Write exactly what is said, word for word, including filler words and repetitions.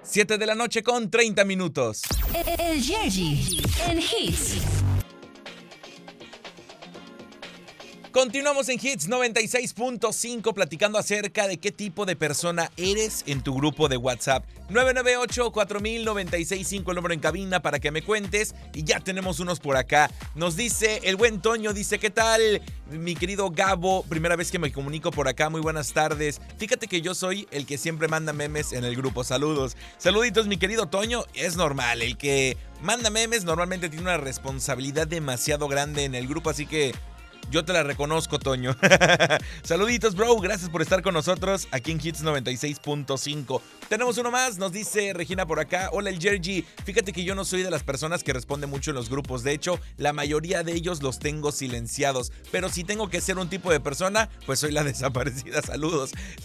siete de la noche con treinta minutos. El Yerji en Hits. Continuamos en Hits noventa y seis punto cinco platicando acerca de qué tipo de persona eres en tu grupo de WhatsApp. nueve nueve ocho, cuatro mil, noventa y seis cinco el número en cabina para que me cuentes. Y ya tenemos unos por acá. Nos dice el buen Toño, dice, ¿qué tal? Mi querido Gabo, primera vez que me comunico por acá, muy buenas tardes. Fíjate que yo soy el que siempre manda memes en el grupo. Saludos. Saluditos, mi querido Toño. Es normal, el que manda memes normalmente tiene una responsabilidad demasiado grande en el grupo, así que yo te la reconozco, Toño. Saluditos, bro. Gracias por estar con nosotros aquí en Hits noventa y seis punto cinco. Tenemos uno más. Nos dice Regina por acá. Hola, el Yerji. Fíjate que yo no soy de las personas que responde mucho en los grupos. De hecho, la mayoría de ellos los tengo silenciados. Pero si tengo que ser un tipo de persona, pues soy la desaparecida. Saludos.